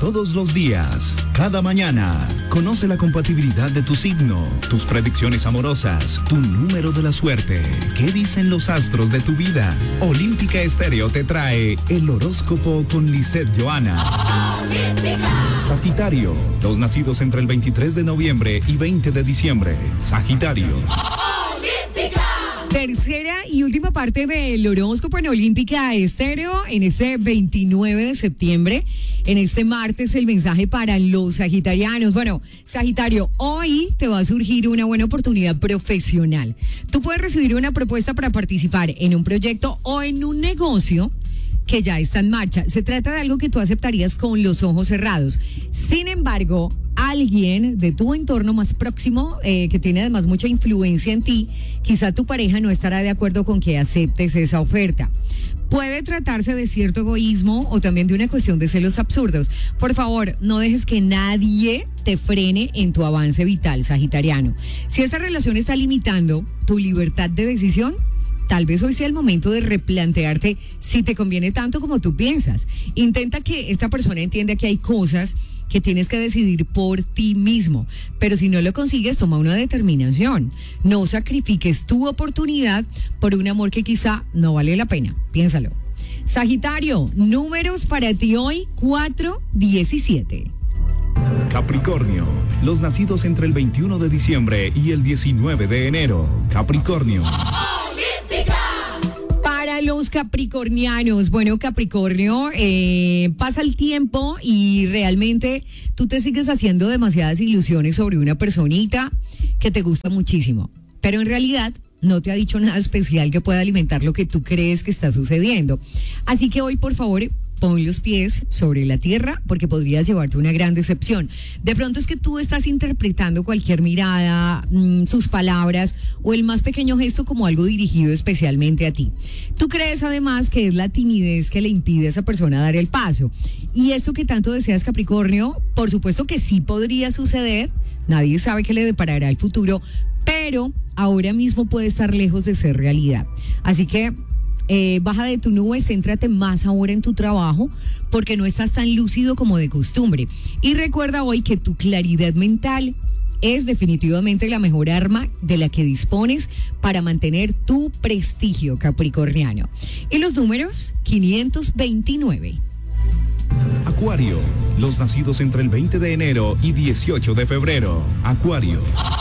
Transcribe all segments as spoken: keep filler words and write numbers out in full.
todos los días, cada mañana. Conoce la compatibilidad de tu signo, tus predicciones amorosas, tu número de la suerte. ¿Qué dicen los astros de tu vida? Olímpica Estéreo te trae el horóscopo con Lisette Johanna. Olímpica. Sagitario, los nacidos entre el veintitrés de noviembre y veinte de diciembre. Sagitario. Olímpica. Tercera y última parte del horóscopo en Olímpica Estéreo en este veintinueve de septiembre. En este martes el mensaje para los sagitarianos. Bueno, Sagitario, hoy te va a surgir una buena oportunidad profesional. Tú puedes recibir una propuesta para participar en un proyecto o en un negocio que ya está en marcha. Se trata de algo que tú aceptarías con los ojos cerrados. Sin embargo, alguien de tu entorno más próximo, eh, que tiene además mucha influencia en ti, quizá tu pareja no estará de acuerdo con que aceptes esa oferta. Puede tratarse de cierto egoísmo o también de una cuestión de celos absurdos. Por favor, no dejes que nadie te frene en tu avance vital, sagitariano. Si esta relación está limitando tu libertad de decisión, tal vez hoy sea el momento de replantearte si te conviene tanto como tú piensas. Intenta que esta persona entienda que hay cosas que tienes que decidir por ti mismo, pero si no lo consigues, toma una determinación. No sacrifiques tu oportunidad por un amor que quizá no vale la pena. Piénsalo. Sagitario, números para ti hoy, cuatro, diecisiete. Capricornio, los nacidos entre el veintiuno de diciembre y el diecinueve de enero. Capricornio. Para los capricornianos, bueno, Capricornio, eh, pasa el tiempo y realmente tú te sigues haciendo demasiadas ilusiones sobre una personita que te gusta muchísimo, pero en realidad no te ha dicho nada especial que pueda alimentar lo que tú crees que está sucediendo. Así que hoy, por favor, pon los pies sobre la tierra porque podrías llevarte una gran decepción. De pronto es que tú estás interpretando cualquier mirada, mmm, sus palabras o el más pequeño gesto como algo dirigido especialmente a ti. Tú crees además que es la timidez que le impide a esa persona dar el paso. Y esto que tanto deseas, Capricornio, por supuesto que sí podría suceder. Nadie sabe qué le deparará el futuro, pero ahora mismo puede estar lejos de ser realidad. Así que Eh, baja de tu nube, céntrate más ahora en tu trabajo porque no estás tan lúcido como de costumbre. Y recuerda hoy que tu claridad mental es definitivamente la mejor arma de la que dispones para mantener tu prestigio, capricorniano. Y los números, quinientos veintinueve. Acuario, los nacidos entre el veinte de enero y dieciocho de febrero. Acuario.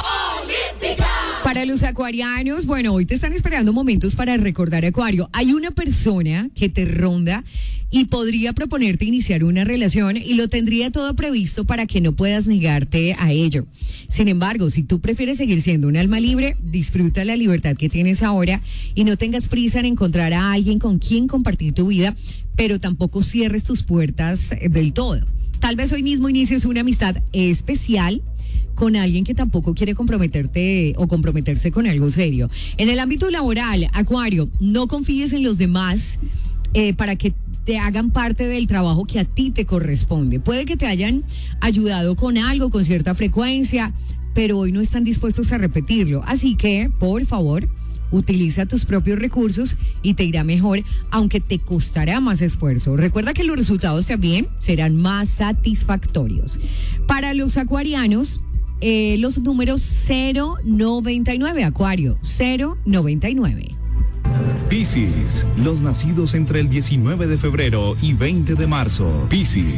Para los acuarianos, bueno, hoy te están esperando momentos para recordar, Acuario. Hay una persona que te ronda y podría proponerte iniciar una relación y lo tendría todo previsto para que no puedas negarte a ello. Sin embargo, si tú prefieres seguir siendo un alma libre, disfruta la libertad que tienes ahora y no tengas prisa en encontrar a alguien con quien compartir tu vida, pero tampoco cierres tus puertas del todo. Tal vez hoy mismo inicies una amistad especial con alguien que tampoco quiere comprometerte o comprometerse con algo serio. En el ámbito laboral, Acuario, no confíes en los demás eh, para que te hagan parte del trabajo que a ti te corresponde. Puede que te hayan ayudado con algo, con cierta frecuencia, pero hoy no están dispuestos a repetirlo. Así que, por favor, utiliza tus propios recursos y te irá mejor, aunque te costará más esfuerzo. Recuerda que los resultados también serán más satisfactorios. Para los acuarianos, eh, los números cero noventa y nueve, Acuario, cero noventa y nueve. Piscis, los nacidos entre el diecinueve de febrero y veinte de marzo. Piscis.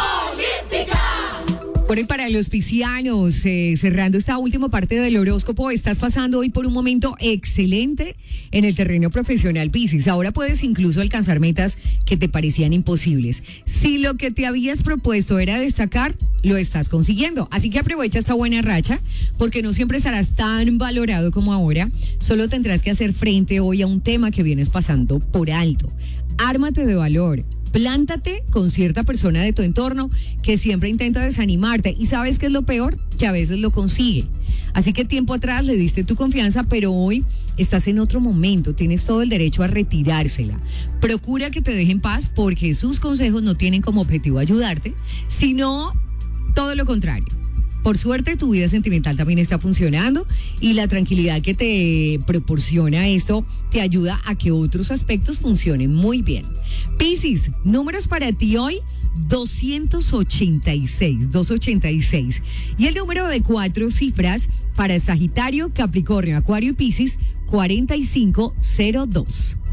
Bueno, y para los piscianos, eh, cerrando esta última parte del horóscopo, estás pasando hoy por un momento excelente en el terreno profesional, Piscis. Ahora puedes incluso alcanzar metas que te parecían imposibles. Si lo que te habías propuesto era destacar, lo estás consiguiendo. Así que aprovecha esta buena racha, porque no siempre estarás tan valorado como ahora. Solo tendrás que hacer frente hoy a un tema que vienes pasando por alto. Ármate de valor. Plántate con cierta persona de tu entorno que siempre intenta desanimarte. ¿Y sabes qué es lo peor? Que a veces lo consigue. Así que tiempo atrás le diste tu confianza, pero hoy estás en otro momento. Tienes todo el derecho a retirársela. Procura que te deje en paz porque sus consejos no tienen como objetivo ayudarte, sino todo lo contrario. Por suerte, tu vida sentimental también está funcionando y la tranquilidad que te proporciona esto te ayuda a que otros aspectos funcionen muy bien. Piscis, números para ti hoy, doscientos ochenta y seis, doscientos ochenta y seis. Y el número de cuatro cifras para Sagitario, Capricornio, Acuario y Piscis, cuarenta y cinco cero dos.